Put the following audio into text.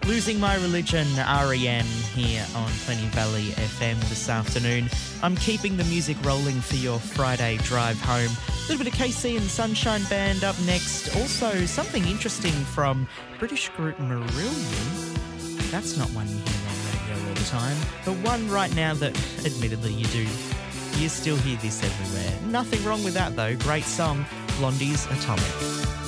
Losing My Religion, REM, here on Plenty Valley FM this afternoon. I'm keeping the music rolling for your Friday drive home. A little bit of KC and the Sunshine Band up next. Also, something interesting from British group Marillion. That's not one you hear on radio all the time, but one right now that, admittedly, you do. You still hear this everywhere. Nothing wrong with that, though. Great song, Blondie's Atomic.